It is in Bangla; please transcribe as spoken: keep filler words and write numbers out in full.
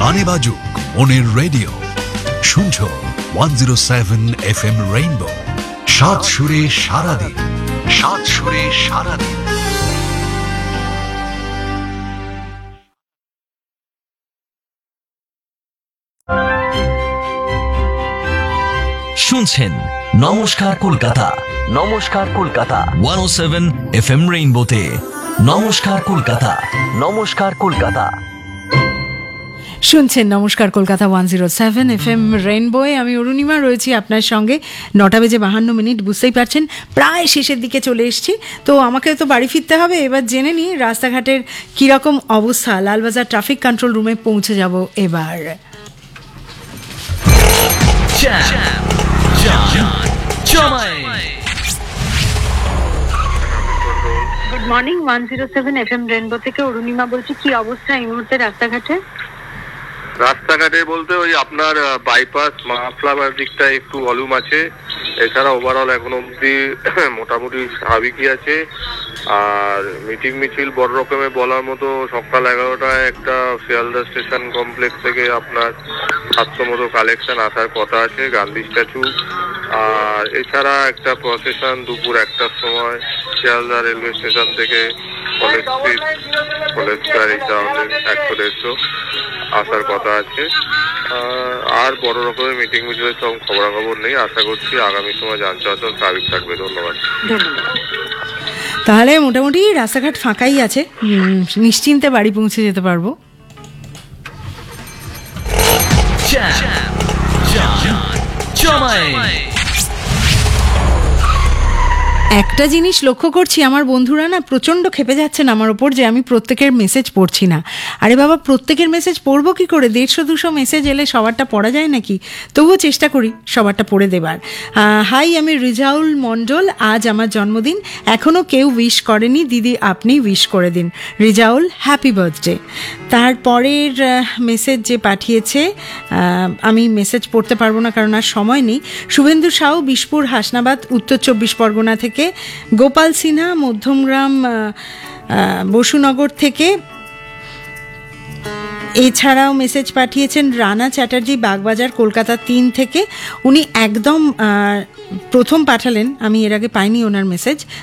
গানে বাজুক মনের রেডিও, শুনছো one zero seven F M rainbow. সাত সুরে সারাদিন, সাত সুরে সারাদিন। শুনছেন নমস্কার কলকাতা, নমস্কার কলকাতা ওয়ান ও সেভেন এফ এম রেইনবোতে। নমস্কার কলকাতা, নমস্কার কলকাতা শুনছেন নমস্কার Kolkata one zero seven F M রেইনবোয়ে। আমি অরুণিমা রয়েছি আপনার সঙ্গে। নটা বেজে বাহান্ন মিনিট, বুঝতেই পারছেন প্রায় শেষের দিকে চলে এসেছি। তো আমাকে তো বাড়ি ফিরতে হবে। এবার জেনে নিই রাস্তাঘাটের কীরকম অবস্থা। লালবাজার ট্রাফিক কন্ট্রোল রুমে পৌঁছে যাব এবার। Good morning, one zero seven F M rainbow থেকে অরুণিমা বলছি। কি অবস্থা এই মুহূর্তে রাস্তাঘাটে? রাস্তাঘাটে বলতে ওই আপনার বাইপাস মাফলাবার দিকটা একটু ভলিউম আছে, এছাড়া ওভারঅল এখন অবধি মোটামুটি স্বাভাবিকই আছে। আর মিটিং মিছিল বড় রকমের বলার মতো সকাল এগারোটায় একটা শিয়ালদা স্টেশন কমপ্লেক্স থেকে আপনার সাতশো মতো কালেকশন আসার কথা আছে, গান্ধী স্ট্যাচু। আর এছাড়া একটা প্রসেশন দুপুর একটার সময় শিয়ালদা রেলওয়ে স্টেশন থেকে কলেজ স্ট্রিট, কলেজ স্কোয়ার এই সারাউন্ডিং একশো দেড়শো আসার কথা আছে। আর বড় রকমের মিটিং মিটিংয়ের সব খবরাখবর নেই। আশা করছি আগামী সময় যান চলাচল স্বাভাবিক থাকবে। ধন্যবাদ। তাহলে মোটামুটি রাস্তাঘাট ফাঁকাই আছে, নিশ্চিন্তে বাড়ি পৌঁছে যেতে পারবো। একটা জিনিস লক্ষ্য করছি, আমার বন্ধুরা না প্রচণ্ড ক্ষেপে যাচ্ছেন আমার ওপর যে আমি প্রত্যেকের মেসেজ পড়ছি না। আরে বাবা, প্রত্যেকের মেসেজ পড়বো কি করে? দেড়শো দুশো মেসেজ এলে সবারটা পড়া যায় নাকি? তবুও চেষ্টা করি সবারটা পড়ে দেবার। হাই, আমি রিজাউল মণ্ডল। আজ আমার জন্মদিন, এখনও কেউ উইশ করেনি। দিদি আপনি উইশ করে দিন। Rezaul, happy birthday. তারপরের মেসেজ যে পাঠিয়েছে, আমি মেসেজ পড়তে পারবো না কারণ আর সময় নেই। শুভেন্দু সাউ, বিশপুর হাসনাবাদ, উত্তর চব্বিশ পরগনা থেকে। গোপাল সিনহা, মধ্যমগ্রাম বসুনগর থেকে। এছাড়াও মেসেজ পাঠিয়েছেন রানা চ্যাটার্জি, বাগবাজার, কলকাতা তিন থেকে। উনি একদম প্রথম পাঠালেন, আমি এর আগে পাইনি ওনার মেসেজ।